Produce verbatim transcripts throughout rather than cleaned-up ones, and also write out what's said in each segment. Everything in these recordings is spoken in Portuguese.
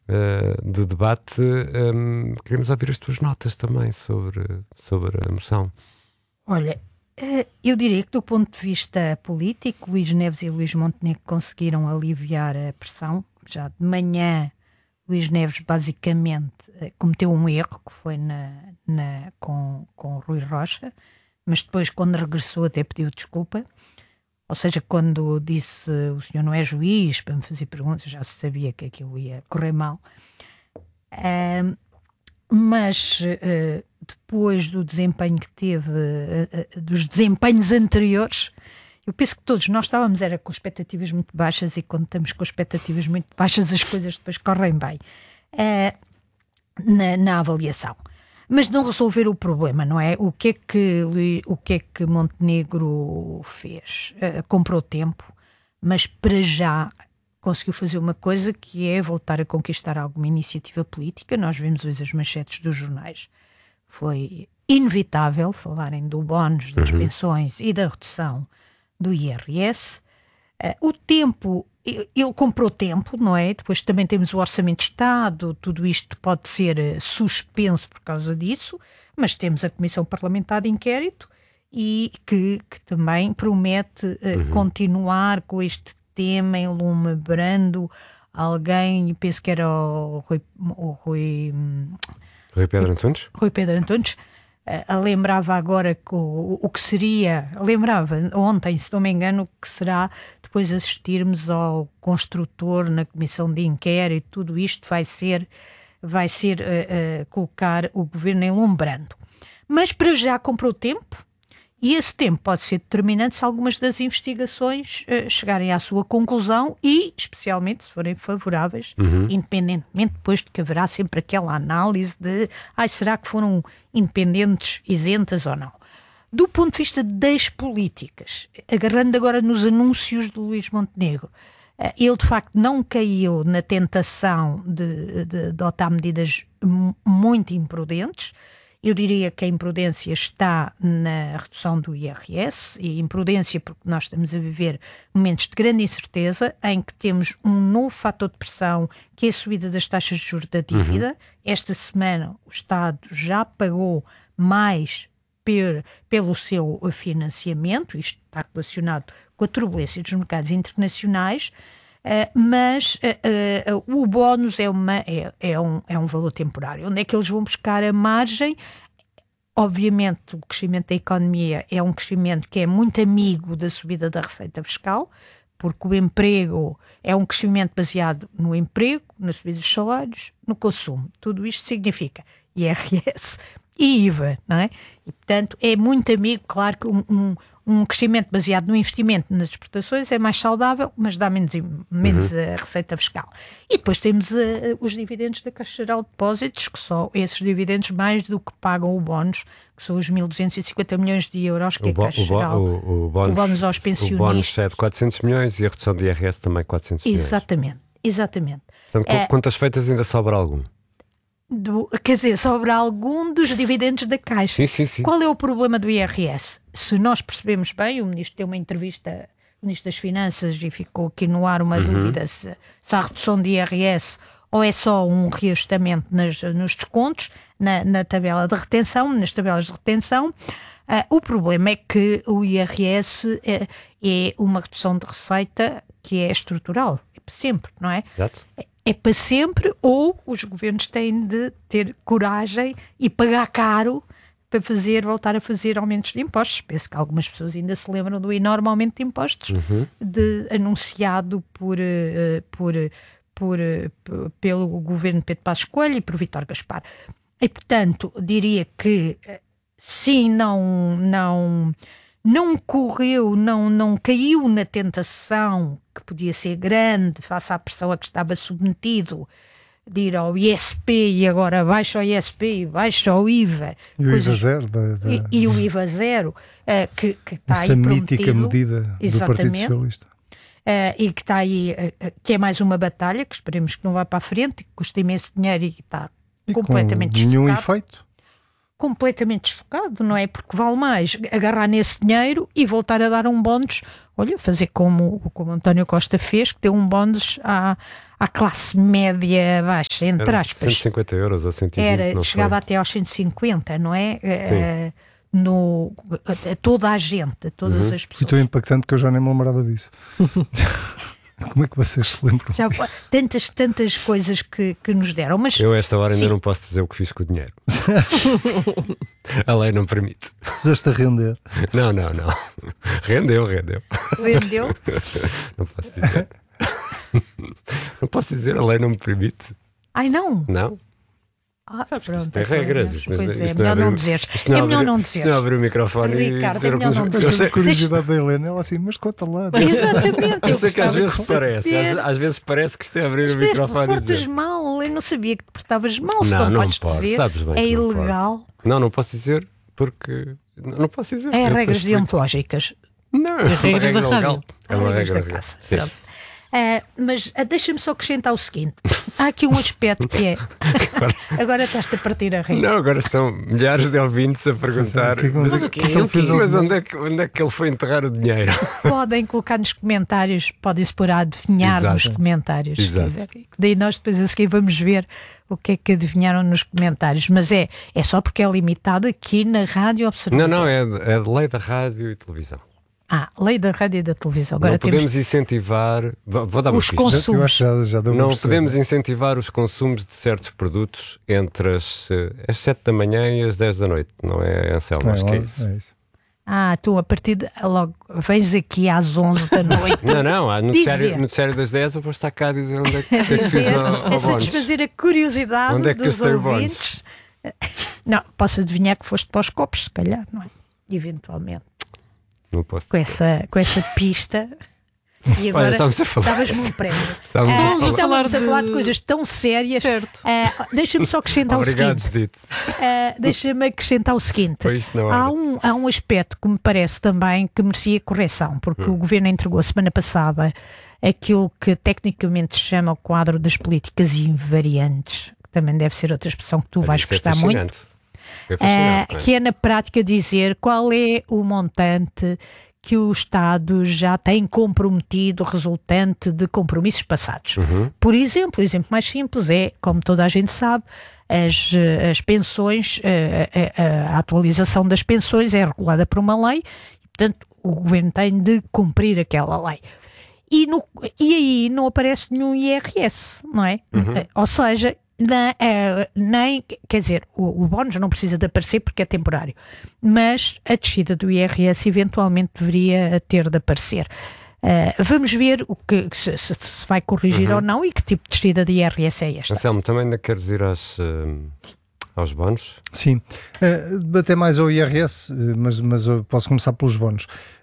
uh, de debate, um, queremos ouvir as tuas notas também sobre, sobre a moção. Olha, eu diria que do ponto de vista político, Luís Neves e Luís Montenegro conseguiram aliviar a pressão. Já de manhã, Luís Neves basicamente cometeu um erro, que foi na, na, com, com Rui Rocha, mas depois, quando regressou, até pediu desculpa. Ou seja, quando disse o senhor não é juiz para me fazer perguntas, já se sabia que aquilo ia correr mal. Uh, mas uh, depois do desempenho que teve, uh, uh, dos desempenhos anteriores, eu penso que todos nós estávamos era com expectativas muito baixas, e quando estamos com expectativas muito baixas as coisas depois correm bem uh, na, na avaliação. Mas não resolver o problema, não é? O que é que, o que, é que Montenegro fez? Uh, comprou tempo, mas para já conseguiu fazer uma coisa, que é voltar a conquistar alguma iniciativa política. Nós vemos hoje as manchetes dos jornais. Foi inevitável falarem do bónus das uhum. pensões e da redução do I R S. Uh, o tempo, ele comprou tempo, não é? Depois também temos o Orçamento de Estado, tudo isto pode ser uh, suspenso por causa disso, mas temos a Comissão Parlamentar de Inquérito, e que, que também promete uh, uhum. continuar com este tema enlumbrando alguém, penso que era o Rui, o Rui, Rui Pedro Antunes, Rui Pedro Antunes uh, lembrava agora que o, o que seria, lembrava ontem, se não me engano, que será depois assistirmos ao construtor na comissão de inquérito. Tudo isto vai ser, vai ser uh, uh, colocar o governo enlumbrando. Mas para já comprou tempo, e esse tempo pode ser determinante se algumas das investigações uh, chegarem à sua conclusão, e especialmente se forem favoráveis, uhum. independentemente depois de que haverá sempre aquela análise de ai, será que foram independentes, isentas ou não. Do ponto de vista das políticas, agarrando agora nos anúncios de Luís Montenegro, uh, ele de facto não caiu na tentação de, de, de adotar medidas m- muito imprudentes. Eu diria que a imprudência está na redução do I R S, e imprudência porque nós estamos a viver momentos de grande incerteza, em que temos um novo fator de pressão, que é a subida das taxas de juros da dívida. Uhum. Esta semana o Estado já pagou mais per, pelo seu financiamento, isto está relacionado com a turbulência dos mercados internacionais. Uh, mas uh, uh, o bónus é, uma, é, é, um, é um valor temporário. Onde é que eles vão buscar a margem? Obviamente o crescimento da economia é um crescimento que é muito amigo da subida da receita fiscal, porque o emprego é um crescimento baseado no emprego, na subida dos salários, no consumo. Tudo isto significa I R S e I V A, não é? E, portanto, é muito amigo, claro que um... um Um crescimento baseado no investimento nas exportações é mais saudável, mas dá menos, menos uhum. a receita fiscal. E depois temos uh, os dividendos da Caixa Geral de Depósitos, que são esses dividendos mais do que pagam o bónus, que são os mil duzentos e cinquenta milhões de euros que o bo- a Caixa Geral... O, o, o, bónus, o bónus aos pensionistas. O bónus é de quatrocentos milhões e a redução de I R S também quatrocentos milhões. Exatamente, exatamente. Portanto, é, contas feitas ainda sobra algum? Do, quer dizer, sobre algum dos dividendos da Caixa. Sim, sim, sim. Qual é o problema do I R S? Se nós percebemos bem, o Ministro deu uma entrevista, o Ministro das Finanças, e ficou aqui no ar uma uhum. dúvida se, se há redução de I R S ou é só um reajustamento nas, nos descontos, na, na tabela de retenção, nas tabelas de retenção. Uh, o problema é que o I R S é, é uma redução de receita que é estrutural, é para sempre, não é? Exato. É, é para sempre, ou os governos têm de ter coragem e pagar caro para fazer, voltar a fazer aumentos de impostos. Penso que algumas pessoas ainda se lembram do enorme aumento de impostos uhum. de, anunciado por, uh, por, por, uh, pelo governo de Pedro Passos Coelho e por Vítor Gaspar. E, portanto, diria que sim, não, não, não correu, não, não caiu na tentação, que podia ser grande, face à pressão a que estava submetido, de ir ao I S P e agora baixa o I S P, baixa o I V A. E o coisas, I V A zero. Da, da... E, e o I V A zero, uh, que, que está Essa aí mítica prometido. medida do Partido Socialista. Uh, e que está aí, uh, que é mais uma batalha, que esperemos que não vá para a frente, que custa imenso dinheiro e que está e completamente com nenhum estocado. efeito. completamente desfocado, não é? Porque vale mais agarrar nesse dinheiro e voltar a dar um bónus, olha, fazer como, como António Costa fez, que deu um bónus à, à classe média baixa, entre Era aspas. cento e cinquenta euros ou cento e vinte, Era, não chegava sei. até aos cento e cinquenta, não é? Uh, no, a toda a gente, a todas Uhum. as Foi pessoas. tão impactante que eu já nem me lembrava disso. Como é que vocês se lembram? Já, tantas, tantas coisas que, que nos deram. Mas, Eu a esta hora ainda sim. não posso dizer o que fiz com o dinheiro. A lei não permite. Puseste a render. Não, não, não. Rendeu, rendeu. Vendeu? Não posso dizer. Não posso dizer, a lei não me permite. Ai, não. Não? Ah, Sabes que pronto, isto tem então, regras. Isto, pois isto é, não melhor abrir- não dizer. isto não É abrir- melhor não isto dizer. não abrir o microfone Ricardo, e dizer é melhor algumas não coisas. dizer. Eu sei, A curiosidade da Helena, ela assim, mas conta lá. Exatamente. eu sei que às gostava vezes de parece, saber. às, às vezes parece que isto é abrir Mas o parece que te microfone e portas dizer. mal. Eu não sabia que te portavas mal. Se Não, não, não podes pode, dizer, sabes bem é que não ilegal. Não, não posso dizer porque. Não posso dizer. É Eu regras depois explico. deontológicas. Não, é uma regras da regra legal. rádio. É uma Regras regra da legal. casa. Sim. Pronto. Ah, mas ah, deixa-me só acrescentar o seguinte: há aqui um aspecto que é. Agora estás-te a partir a rir. Não, agora estão milhares de ouvintes a perguntar. O que é que- Mas, mas o quê? o que ele fez ao Mas dinheiro? onde é, que, onde é que ele foi enterrar o dinheiro? Podem colocar nos comentários, podem-se pôr a adivinhar Exato. nos comentários. se Exato. quiserem. Daí nós depois a seguir vamos ver o que é que adivinharam nos comentários. Mas é, é só porque é limitado aqui na Rádio Não, Observador. não, é, de- é de lei da rádio e televisão. Ah, lei da rádio e da televisão. Agora não podemos temos incentivar. Vou, vou dar uma os pista. consumos. Eu acho que já, já deu para Não perceber. podemos incentivar os consumos de certos produtos entre as, eh, as sete da manhã e as dez da noite. Não é, Anselmo? É, Acho que é lá- isso. é isso. Ah, tu a partir de. Logo, vens aqui às onze da noite. Não, não, há no Dizer. noticiário, no noticiário das dez eu vou estar cá a dizer onde é que, onde é que fiz Dizer, ao, ao a bónus. satisfazer a curiosidade Onde é que dos gastei o bónus? ouvintes. Não, posso adivinhar que foste para os copos, se calhar, não é? Eventualmente. Não posso Com dizer. essa, com essa pista. E Olha, agora estamos a falar. estavas-me um prémio. Estamos Ah, a estávamos falar. a falar de coisas tão sérias. Certo. Ah, deixa-me só acrescentar Obrigado, o seguinte. Dito. Ah, deixa-me acrescentar o seguinte. Foi isto na Há hora. um, há um aspecto que me parece também que merecia correção, porque Hum. o Governo entregou a semana passada aquilo que tecnicamente se chama o quadro das políticas invariantes, que também deve ser outra expressão que tu vais Isso é gostar muito. fascinante. É Ah, fascinante, não é? que é na prática dizer qual é o montante que o Estado já tem comprometido resultante de compromissos passados. Uhum. Por exemplo, o exemplo mais simples é, como toda a gente sabe, as, eh, as pensões, eh, a, a- a atualização das pensões é regulada por uma lei e, portanto, o Governo tem de cumprir aquela lei. E, no- e aí não aparece nenhum I R S, não é? Eh, Ou seja, na- eh, nem, quer dizer, o, o bónus não precisa de aparecer porque é temporário, mas a descida do I R S eventualmente deveria ter de aparecer. Eh, vamos ver o que, se, se- se vai corrigir ou não e que tipo de descida de I R S é esta. Anselmo, também ainda queres ir aos, hum, aos bónus? Sim, uh, até mais ao I R S, uh, mas, mas eu posso começar pelos bónus.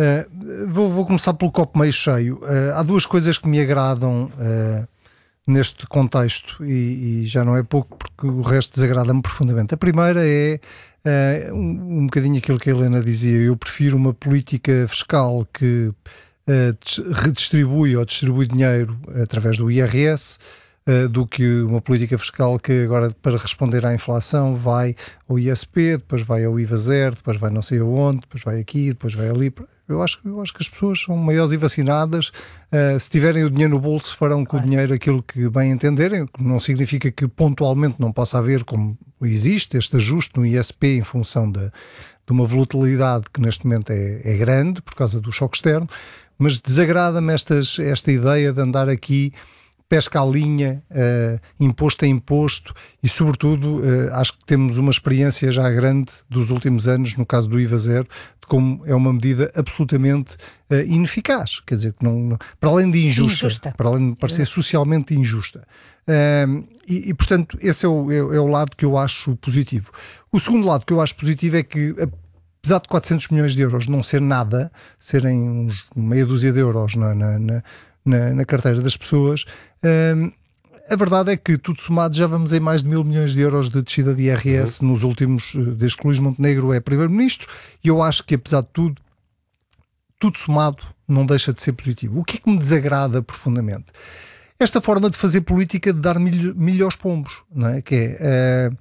Uh, vou, vou começar pelo copo meio cheio. Uh, há duas coisas que me agradam uh, neste contexto e, e já não é pouco porque o resto desagrada-me profundamente. A primeira é uh, um, um bocadinho aquilo que a Helena dizia. Eu prefiro uma política fiscal que uh, des- redistribui ou distribui dinheiro através do I R S uh, do que uma política fiscal que agora, para responder à inflação, vai ao I S P, depois vai ao I V A zero, depois vai não sei aonde, depois vai aqui, depois vai ali. Eu acho, eu acho que as pessoas são maiores e vacinadas. Uh, se tiverem o dinheiro no bolso, farão com o dinheiro aquilo que bem entenderem, o que não significa que pontualmente não possa haver, como existe, este ajuste no I S P em função de, de uma volatilidade que neste momento é, é grande por causa do choque externo, mas desagrada-me estas, esta ideia de andar aqui pesca à linha, uh, imposto a imposto e, sobretudo, uh, acho que temos uma experiência já grande dos últimos anos, no caso do I V A zero, de como é uma medida absolutamente uh, ineficaz, quer dizer, que não, não, para além de injusta, Injusta. para além de parecer socialmente injusta. Uh, e, e, portanto, esse é o, é, é o lado que eu acho positivo. O segundo lado que eu acho positivo é que, apesar de quatrocentos milhões de euros não ser nada, serem uns meia dúzia de euros na, na, na Na, na carteira das pessoas, hum, a verdade é que tudo somado já vamos em mais de mil milhões de euros de descida de I R S uhum. nos últimos, desde que Luís Montenegro é primeiro-ministro, e eu acho que apesar de tudo, tudo somado não deixa de ser positivo. O que é que me desagrada profundamente? Esta forma de fazer política de dar milho, milho aos pombos, não é? Que é,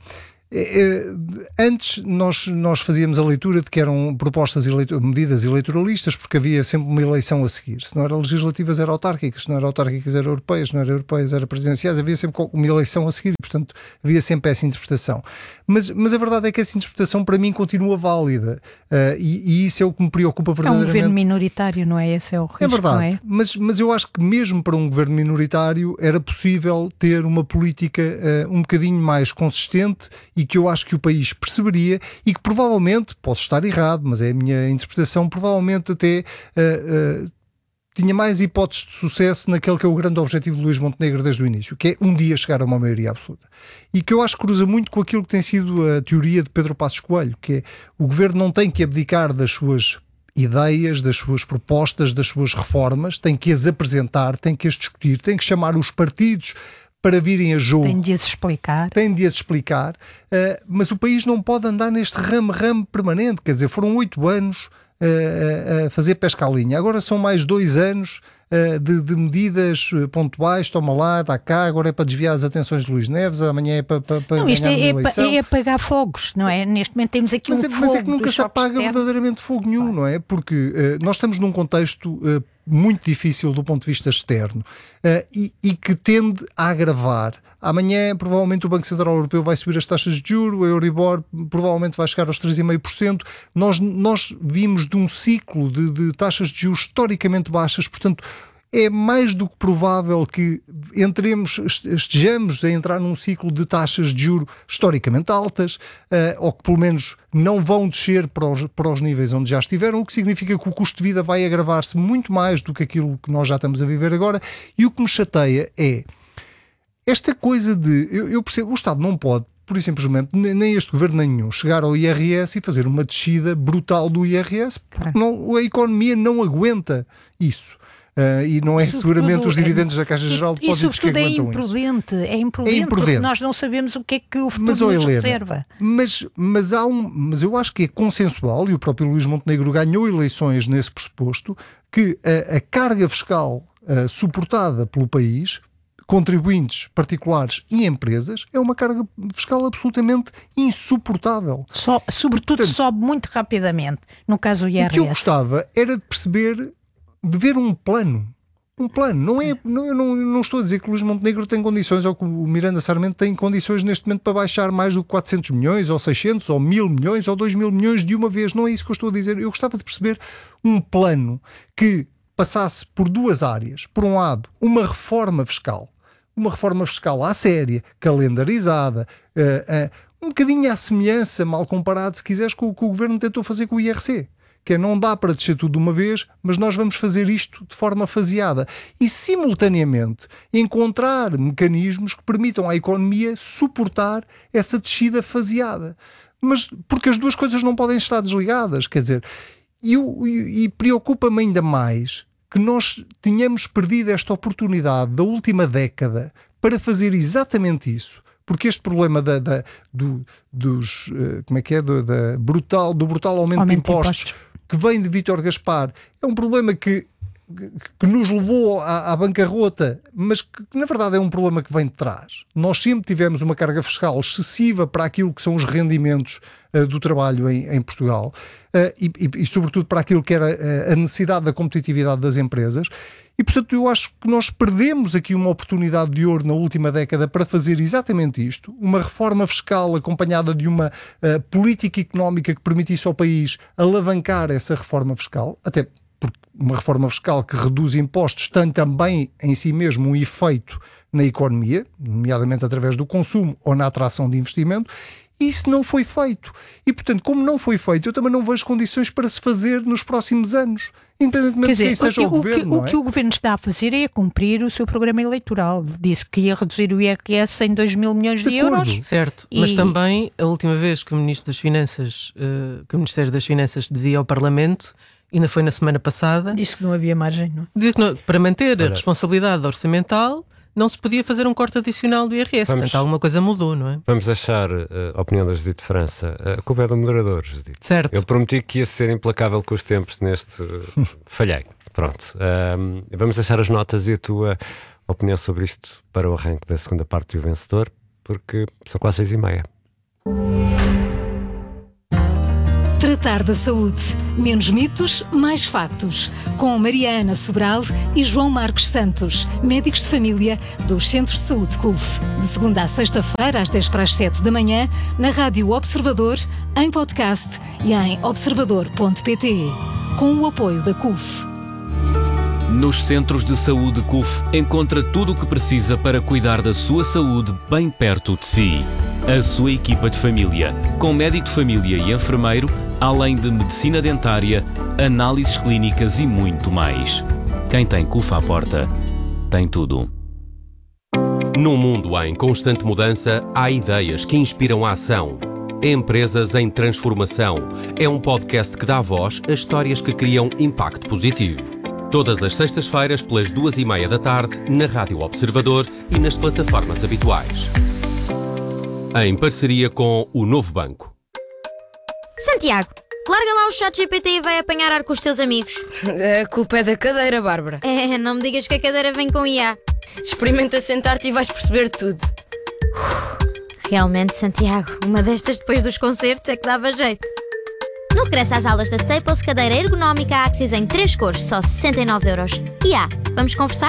Antes nós, nós fazíamos a leitura de que eram propostas, eleitor, medidas eleitoralistas, porque havia sempre uma eleição a seguir. Se não eram legislativas, eram autárquicas. Se não eram autárquicas, eram europeias. Se não eram europeias, eram presidenciais. Havia sempre uma eleição a seguir e, portanto, havia sempre essa interpretação. Mas, mas a verdade é que essa interpretação, para mim, continua válida. Uh, e, e isso é o que me preocupa verdadeiramente. É um governo minoritário, não é? Esse é o risco, é verdade, não é? Mas, mas eu acho que mesmo para um governo minoritário era possível ter uma política uh, um bocadinho mais consistente e que eu acho que o país perceberia e que provavelmente, posso estar errado, mas é a minha interpretação, provavelmente até uh, uh, tinha mais hipóteses de sucesso naquele que é o grande objetivo de Luís Montenegro desde o início, que é um dia chegar a uma maioria absoluta. E que eu acho que cruza muito com aquilo que tem sido a teoria de Pedro Passos Coelho, que é o governo não tem que abdicar das suas ideias, das suas propostas, das suas reformas, tem que as apresentar, tem que as discutir, tem que chamar os partidos para virem a jogo. Tem de as explicar. Tem de as explicar, uh, mas o país não pode andar neste ramo-ramo permanente, quer dizer, foram oito anos uh, a fazer pesca à linha, agora são mais dois anos uh, de, de medidas pontuais, toma lá, dá cá, agora é para desviar as atenções de Luís Neves, amanhã é para, para, para não, isto ganhar é, uma é, eleição. É apagar fogos, não é? Neste momento temos aqui mas um é, fogo. Mas é que nunca se apaga verdadeiramente fogo nenhum, não é? Porque uh, nós estamos num contexto uh, muito difícil do ponto de vista externo uh, e, e que tende a agravar. Amanhã, provavelmente, o Banco Central Europeu vai subir as taxas de juros, o Euribor provavelmente vai chegar aos três vírgula cinco por cento. Nós, nós vimos de um ciclo de, de taxas de juros historicamente baixas, portanto, é mais do que provável que entremos, estejamos a entrar num ciclo de taxas de juros historicamente altas, uh, ou que pelo menos não vão descer para os, para os níveis onde já estiveram, o que significa que o custo de vida vai agravar-se muito mais do que aquilo que nós já estamos a viver agora. E o que me chateia é esta coisa de, eu, eu percebo, o Estado não pode, por simplesmente, nem este governo nem nenhum, chegar ao I R S e fazer uma descida brutal do I R S, porque não, a economia não aguenta isso. Uh, e não é seguramente os dividendos é, da Caixa Geral de Depósitos que aguentam é imprudente, isso. É imprudente, é imprudente, porque nós não sabemos o que é que o futuro mas, nos Helena, reserva. Mas, mas, há um, mas eu acho que é consensual, e o próprio Luís Montenegro ganhou eleições nesse pressuposto, que a, a carga fiscal uh, suportada pelo país, contribuintes particulares e empresas, é uma carga fiscal absolutamente insuportável. So, sobretudo Portanto, sobe muito rapidamente, no caso do I R S. O que eu gostava era de perceber, de ver um plano. Um plano. Não é, não, eu não, não estou a dizer que o Luís Montenegro tem condições, ou que o Miranda Sarmento tem condições neste momento para baixar mais do que quatrocentos milhões, ou seiscentos, ou mil milhões, ou dois mil milhões de uma vez. Não é isso que eu estou a dizer. Eu gostava de perceber um plano que passasse por duas áreas. Por um lado, uma reforma fiscal. Uma reforma fiscal à séria, calendarizada, uh, uh, um bocadinho à semelhança, mal comparado, se quiseres, com o que o Governo tentou fazer com o I R C. Que é, não dá para descer tudo de uma vez, mas nós vamos fazer isto de forma faseada. E, simultaneamente, encontrar mecanismos que permitam à economia suportar essa descida faseada. Mas, porque as duas coisas não podem estar desligadas, quer dizer, e, e, e preocupa-me ainda mais que nós tínhamos perdido esta oportunidade da última década para fazer exatamente isso. Porque este problema da, da, do, dos, uh, como é que é, do, da brutal, do brutal aumento, aumento de impostos, de impostos que vem de Vítor Gaspar, é um problema que, que, que nos levou à, à bancarrota, mas que, que na verdade é um problema que vem de trás. Nós sempre tivemos uma carga fiscal excessiva para aquilo que são os rendimentos uh, do trabalho em, em Portugal uh, e, e, e sobretudo para aquilo que era uh, a necessidade da competitividade das empresas. E, portanto, eu acho que nós perdemos aqui uma oportunidade de ouro na última década para fazer exatamente isto, uma reforma fiscal acompanhada de uma uh, política económica que permitisse ao país alavancar essa reforma fiscal, até porque uma reforma fiscal que reduz impostos tem também em si mesmo um efeito na economia, nomeadamente através do consumo ou na atração de investimento. Isso não foi feito. E, portanto, como não foi feito, eu também não vejo condições para se fazer nos próximos anos. Independentemente de quem seja o, o governo. Que, não o é? que o governo está a fazer é cumprir o seu programa eleitoral. Disse que ia reduzir o I R S em dois mil milhões de, de euros. Certo, e... mas também a última vez que o Ministro das Finanças, uh, que o Ministério das Finanças dizia ao Parlamento, ainda foi na semana passada, disse que não havia margem, não? Disse que não, para manter Olha. a responsabilidade orçamental não se podia fazer um corte adicional do I R S. Vamos, portanto, alguma coisa mudou, não é? Vamos deixar uh, a opinião da Judite França. A culpa é do moderador, Judite. Certo. Eu prometi que ia ser implacável com os tempos neste... Uh, falhei. Pronto. Um, vamos deixar as notas e a tua opinião sobre isto para o arranque da segunda parte do Vencedor, porque são quase seis e meia. Tratar da saúde. Menos mitos, mais factos. Com Mariana Sobral e João Marcos Santos, médicos de família dos Centros de Saúde C U F. De segunda a sexta-feira, às dez para as sete da manhã, na Rádio Observador, em podcast e em observador ponto pt. Com o apoio da C U F. Nos Centros de Saúde C U F, encontra tudo o que precisa para cuidar da sua saúde bem perto de si. A sua equipa de família, com médico de família e enfermeiro, além de medicina dentária, análises clínicas e muito mais. Quem tem C U F à porta, tem tudo. Num mundo em constante mudança, há ideias que inspiram a ação. Empresas em Transformação é um podcast que dá voz a histórias que criam impacto positivo. Todas as sextas-feiras, pelas duas e meia da tarde, na Rádio Observador e nas plataformas habituais. Em parceria com o Novo Banco. Santiago, larga lá o chat G P T e vai apanhar ar com os teus amigos. A culpa é da cadeira, Bárbara. É, não me digas que a cadeira vem com I A. Experimenta sentar-te e vais perceber tudo. Realmente, Santiago, uma destas depois dos concertos é que dava jeito. No regresso às aulas da Staples, cadeira ergonómica Axis em três cores, só sessenta e nove euros. I A, vamos conversar?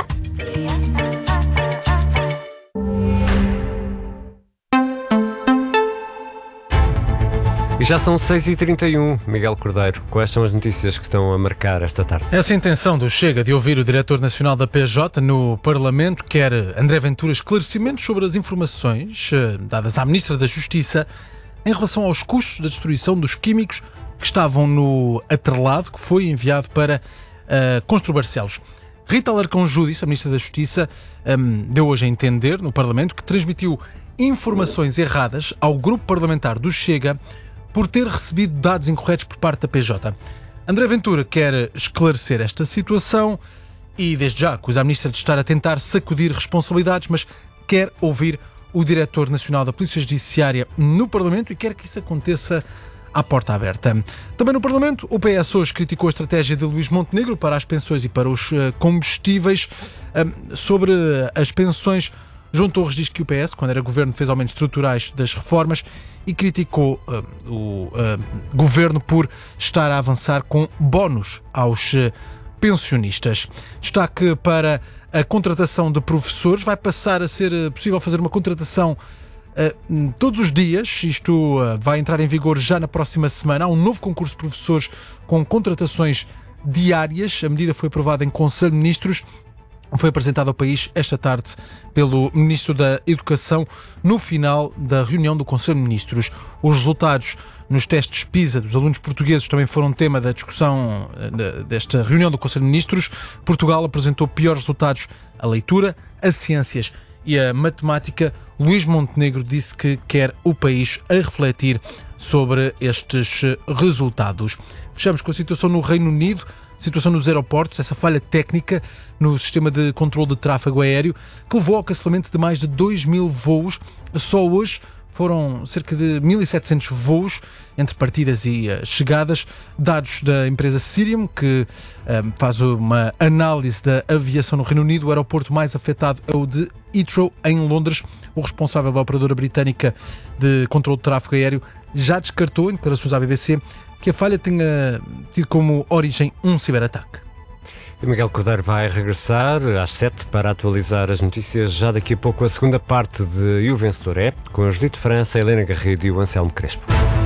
E já são seis e trinta e um, Miguel Cordeiro. Quais são as notícias que estão a marcar esta tarde? Essa intenção do Chega de ouvir o diretor nacional da P J no Parlamento quer André Ventura esclarecimentos sobre as informações uh, dadas à Ministra da Justiça em relação aos custos da destruição dos químicos que estavam no atrelado que foi enviado para uh, Constru Barcelos. Rita Alarcão Júdice, a Ministra da Justiça, um, deu hoje a entender no Parlamento que transmitiu informações erradas ao grupo parlamentar do Chega por ter recebido dados incorretos por parte da P J. André Ventura quer esclarecer esta situação e, desde já, acusa a Ministra de estar a tentar sacudir responsabilidades, mas quer ouvir o Diretor Nacional da Polícia Judiciária no Parlamento e quer que isso aconteça à porta aberta. Também no Parlamento, o P S hoje criticou a estratégia de Luís Montenegro para as pensões e para os combustíveis. Sobre as pensões, João Torres diz que o P S, quando era governo, fez aumentos estruturais das reformas e criticou uh, o uh, governo por estar a avançar com bónus aos uh, pensionistas. Destaque para a contratação de professores. Vai passar a ser uh, possível fazer uma contratação uh, todos os dias. Isto uh, vai entrar em vigor já na próxima semana. Há um novo concurso de professores com contratações diárias. A medida foi aprovada em Conselho de Ministros. Foi apresentado ao país esta tarde pelo Ministro da Educação no final da reunião do Conselho de Ministros. Os resultados nos testes PISA dos alunos portugueses também foram tema da discussão desta reunião do Conselho de Ministros. Portugal apresentou piores resultados a leitura, a ciências e a matemática. Luís Montenegro disse que quer o país a refletir sobre estes resultados. Fechamos com a situação no Reino Unido. Situação nos aeroportos, essa falha técnica no sistema de controle de tráfego aéreo que levou ao cancelamento de mais de dois mil voos. Só hoje foram cerca de mil e setecentos voos entre partidas e uh, chegadas. Dados da empresa Cirium, que uh, faz uma análise da aviação no Reino Unido. O aeroporto mais afetado é o de Heathrow, em Londres. O responsável da operadora britânica de controle de tráfego aéreo já descartou, em declarações à B B C, que a falha tenha tido como origem um ciberataque. E Miguel Cordeiro vai regressar às sete para atualizar as notícias. Já daqui a pouco a segunda parte de E o Vencedor é, com a Judite França, a Helena Garrido e o Anselmo Crespo.